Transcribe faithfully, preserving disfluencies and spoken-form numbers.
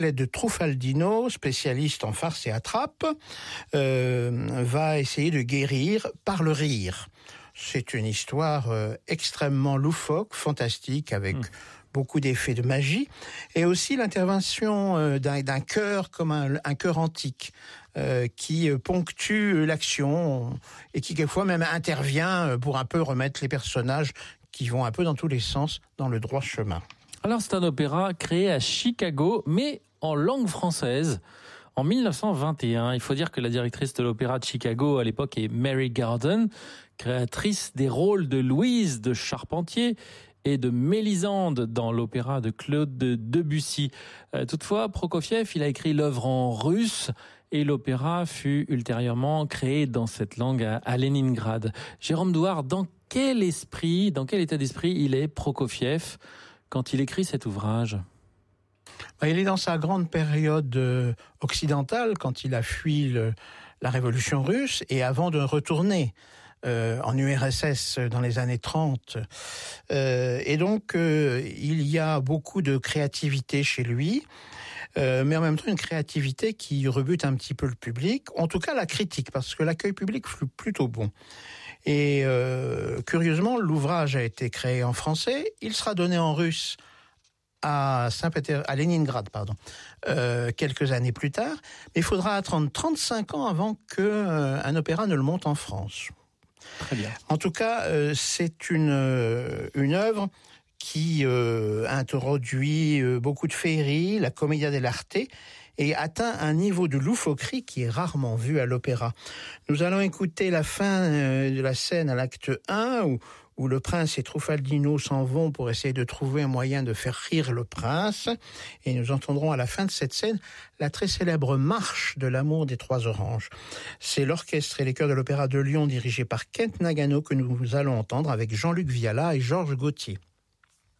l'aide de Truffaldino, spécialiste en farce et attrape, euh, va essayer de guérir par le rire. C'est une histoire euh, extrêmement loufoque, fantastique, avec mmh. beaucoup d'effets de magie, et aussi l'intervention euh, d'un, d'un chœur comme un, un chœur antique, euh, qui ponctue l'action et qui quelquefois même intervient pour un peu remettre les personnages qui vont un peu dans tous les sens dans le droit chemin. Alors c'est un opéra créé à Chicago, mais en langue française, en dix-neuf cent vingt et un. Il faut dire que la directrice de l'opéra de Chicago à l'époque est Mary Garden, créatrice des rôles de Louise de Charpentier et de Mélisande dans l'opéra de Claude Debussy. Euh, toutefois, Prokofiev, il a écrit l'œuvre en russe et l'opéra fut ultérieurement créé dans cette langue à, à Leningrad. Jérôme Douard, dans quel esprit, dans quel état d'esprit il est Prokofiev quand il écrit cet ouvrage? Il est dans sa grande période euh, occidentale, quand il a fui le, la révolution russe, et avant de retourner euh, en U R S S dans les années trente. Euh, et donc, euh, il y a beaucoup de créativité chez lui, euh, mais en même temps une créativité qui rebute un petit peu le public, en tout cas la critique, parce que l'accueil public fut plutôt bon. Et euh, curieusement, l'ouvrage a été créé en français, il sera donné en russe à Saint-Pétersbourg, à Leningrad, pardon, euh, quelques années plus tard, mais il faudra attendre trente-cinq ans avant que euh, un opéra ne le monte en France. Très bien. En tout cas, euh, c'est une euh, une œuvre qui euh, introduit euh, beaucoup de féerie, la commedia dell'arte, et atteint un niveau de loufoquerie qui est rarement vu à l'opéra. Nous allons écouter la fin euh, de la scène à l'acte un, où où le prince et Truffaldino s'en vont pour essayer de trouver un moyen de faire rire le prince. Et nous entendrons à la fin de cette scène la très célèbre marche de l'amour des trois oranges. C'est l'orchestre et les chœurs de l'Opéra de Lyon dirigé par Kent Nagano que nous allons entendre avec Jean-Luc Viala et Georges Gauthier.